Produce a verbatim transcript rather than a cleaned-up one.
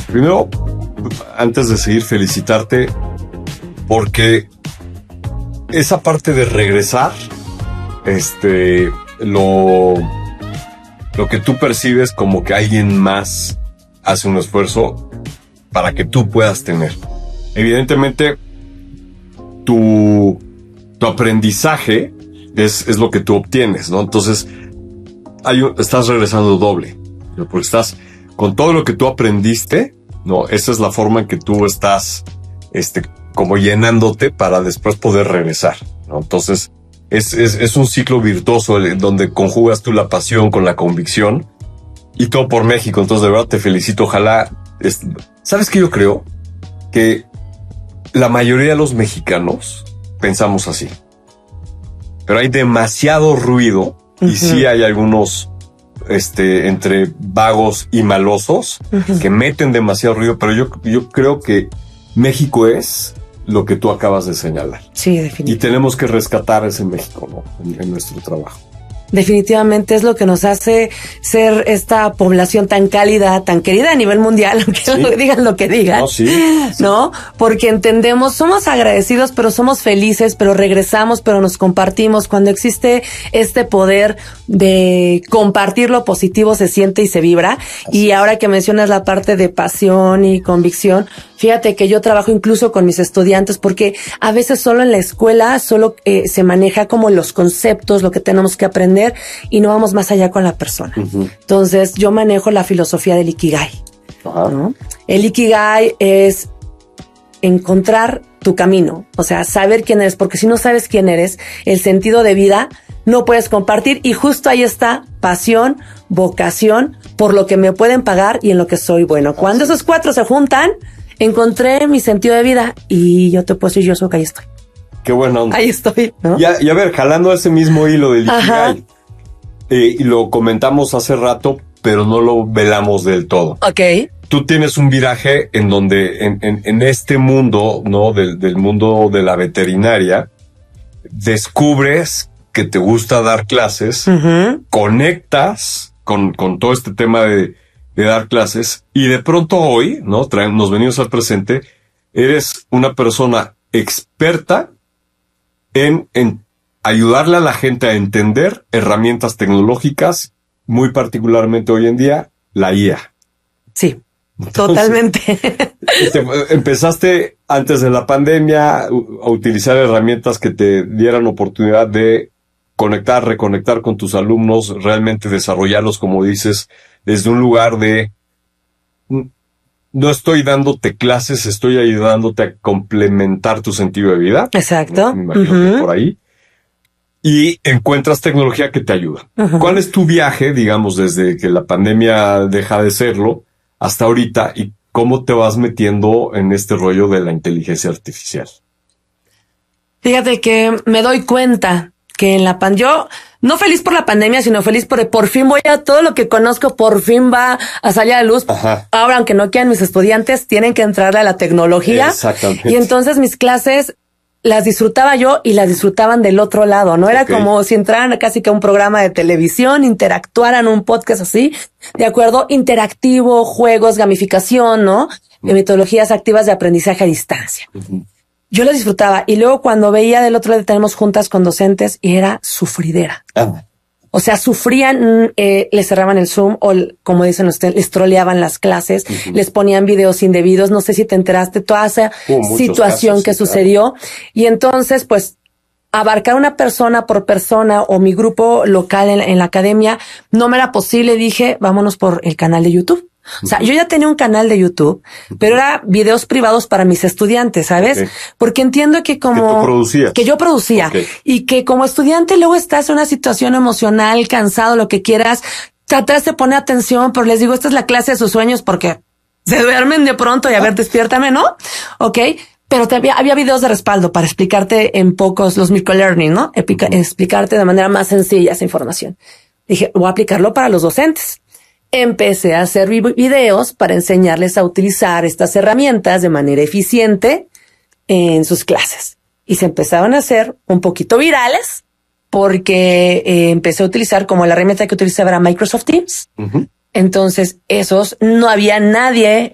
Primero, antes de seguir, felicitarte porque esa parte de regresar, este, lo, lo que tú percibes como que alguien más hace un esfuerzo para que tú puedas tener. Evidentemente, tu, tu aprendizaje es, es lo que tú obtienes, ¿no? Entonces, hay un, estás regresando doble, ¿no? Porque estás con todo lo que tú aprendiste, ¿no? Esa es la forma en que tú estás, este, como llenándote para después poder regresar, ¿no? Entonces, es, es, es un ciclo virtuoso donde conjugas tú la pasión con la convicción y todo por México. Entonces, de verdad, te felicito. Ojalá, es, ¿sabes qué yo creo? Que la mayoría de los mexicanos pensamos así. Pero hay demasiado ruido y uh-huh. sí hay algunos, este, entre vagos y malosos uh-huh. que meten demasiado ruido, pero yo, yo creo que México es lo que tú acabas de señalar. Sí, definitivamente. Y tenemos que rescatar ese México, ¿no? En, en nuestro trabajo. Definitivamente es lo que nos hace ser esta población tan cálida, tan querida a nivel mundial, aunque sí. digan lo que digan, no, sí, sí. ¿no? Porque entendemos, somos agradecidos, pero somos felices, pero regresamos, pero nos compartimos. Cuando existe este poder de compartir lo positivo, se siente y se vibra. Así y es. Ahora que mencionas la parte de pasión y convicción, fíjate que yo trabajo incluso con mis estudiantes, porque a veces solo en la escuela solo eh, se maneja como los conceptos, lo que tenemos que aprender, y no vamos más allá con la persona. Uh-huh. Entonces, yo manejo la filosofía del Ikigai. Uh-huh. ¿no? El Ikigai es encontrar tu camino, o sea, saber quién eres, porque si no sabes quién eres, el sentido de vida no puedes compartir, y justo ahí está pasión, vocación, por lo que me pueden pagar y en lo que soy bueno. Cuando esos cuatro se juntan, encontré mi sentido de vida y yo te puedo decir, yo soy que ahí estoy. Qué buena onda. Ahí estoy, ¿no? Y a, y a ver, jalando ese mismo hilo del Ikigai, eh, y lo comentamos hace rato, pero no lo velamos del todo. Ok. Tú tienes un viraje en donde, en, en, en este mundo, ¿no? Del, del mundo de la veterinaria, descubres que te gusta dar clases, uh-huh. conectas con, con todo este tema de, de dar clases, y de pronto hoy, ¿no? Traen, nos venimos al presente, eres una persona experta En, en ayudarle a la gente a entender herramientas tecnológicas, muy particularmente hoy en día, la I A. Sí, entonces, totalmente. Te, empezaste antes de la pandemia a utilizar herramientas que te dieran oportunidad de conectar, reconectar con tus alumnos, realmente desarrollarlos, como dices, desde un lugar de... No estoy dándote clases, estoy ayudándote a complementar tu sentido de vida. Exacto. Me imagino uh-huh. que por ahí. Y encuentras tecnología que te ayuda. Uh-huh. ¿Cuál es tu viaje, digamos, desde que la pandemia deja de serlo hasta ahorita? ¿Y cómo te vas metiendo en este rollo de la inteligencia artificial? Fíjate que me doy cuenta que en la pan, yo no feliz por la pandemia, sino feliz por por fin voy a todo lo que conozco, por fin va a salir a la luz. Ajá. Ahora, aunque no quieran, mis estudiantes tienen que entrarle a la tecnología. Exactamente. Y entonces mis clases las disfrutaba yo y las disfrutaban del otro lado, ¿no? Era okay. como si entraran casi que a un programa de televisión, interactuaran un podcast así, de acuerdo, interactivo, juegos, gamificación, ¿no? Uh-huh. Metodologías activas de aprendizaje a distancia. Uh-huh. Yo lo disfrutaba, y luego cuando veía del otro lado, tenemos juntas con docentes y era sufridera. Ah. O sea, sufrían, eh, les cerraban el Zoom o, como dicen ustedes, les troleaban las clases, uh-huh. les ponían videos indebidos. No sé si te enteraste toda esa uh, situación casos, que sí, sucedió. Claro. Y entonces, pues, abarcar una persona por persona o mi grupo local en, en la academia no me era posible. Dije, vámonos por el canal de YouTube. O sea, yo ya tenía un canal de YouTube, pero era videos privados para mis estudiantes, ¿sabes? Okay. Porque entiendo que como... Que tú producías. Que yo producía. Okay. Y que como estudiante luego estás en una situación emocional, cansado, lo que quieras, tratas de poner atención, pero les digo, esta es la clase de sus sueños porque se duermen de pronto y a ver, despiértame, ¿no? Ok. Pero te había, había videos de respaldo para explicarte en pocos, los microlearning, ¿no? Epica, uh-huh. Explicarte de manera más sencilla esa información. Dije, voy a aplicarlo para los docentes. Empecé a hacer videos para enseñarles a utilizar estas herramientas de manera eficiente en sus clases. Y se empezaron a hacer un poquito virales porque eh, empecé a utilizar, como la herramienta que utilizaba era Microsoft Teams. Uh-huh. Entonces, esos no había nadie